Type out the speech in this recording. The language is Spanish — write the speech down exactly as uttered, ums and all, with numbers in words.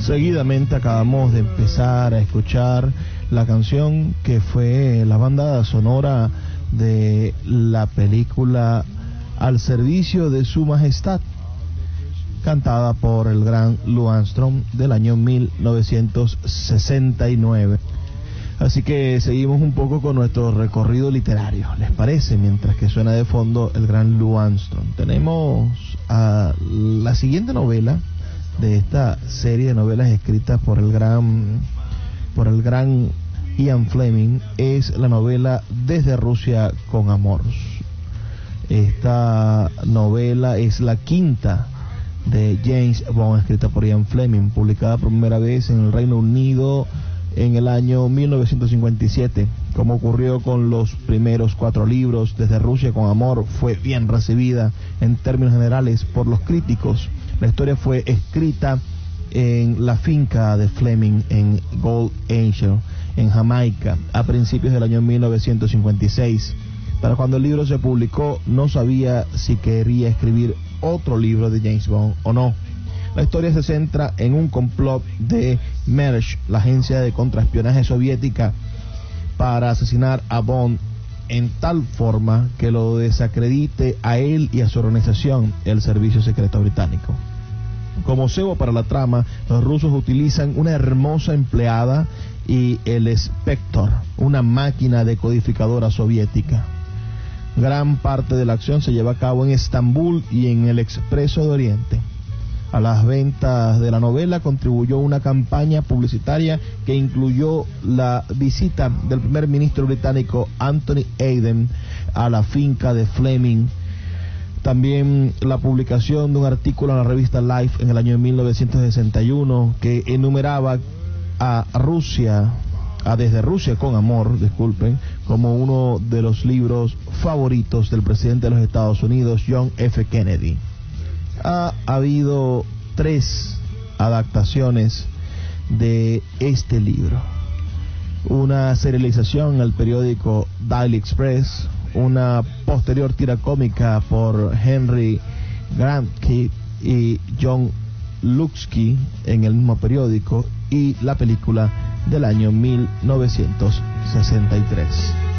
Seguidamente acabamos de empezar a escuchar la canción que fue la banda sonora de la película Al servicio de su majestad, cantada por el gran Lou Armstrong del año mil novecientos sesenta y nueve. Así que seguimos un poco con nuestro recorrido literario, ¿les parece? Mientras que suena de fondo el gran Lou Armstrong. Tenemos a la siguiente novela de esta serie de novelas escritas por el gran por el gran Ian Fleming. Es la novela Desde Rusia con Amor. Esta novela es la quinta de James Bond, escrita por Ian Fleming, publicada por primera vez en el Reino Unido en el año mil novecientos cincuenta y siete. Como ocurrió con los primeros cuatro libros, Desde Rusia con Amor fue bien recibida en términos generales por los críticos. La historia fue escrita en la finca de Fleming en Gold Angel, en Jamaica, a principios del año mil novecientos cincuenta y seis. Para cuando el libro se publicó, no sabía si quería escribir otro libro de James Bond o no. La historia se centra en un complot de Mersch, la agencia de contraespionaje soviética, para asesinar a Bond en tal forma que lo desacredite a él y a su organización, el Servicio Secreto Británico. Como cebo para la trama, los rusos utilizan una hermosa empleada y el Spector, una máquina decodificadora soviética. Gran parte de la acción se lleva a cabo en Estambul y en el Expreso de Oriente. A las ventas de la novela contribuyó una campaña publicitaria que incluyó la visita del primer ministro británico Anthony Eden a la finca de Fleming. También la publicación de un artículo en la revista Life en el año mil novecientos sesenta y uno que enumeraba a Rusia, a Desde Rusia con Amor, disculpen, como uno de los libros favoritos del presidente de los Estados Unidos, John F. Kennedy. Ha habido tres adaptaciones de este libro: una serialización en el periódico Daily Express, una posterior tira cómica por Henry Gramsci y John Luksky en el mismo periódico, y la película del año mil novecientos sesenta y tres.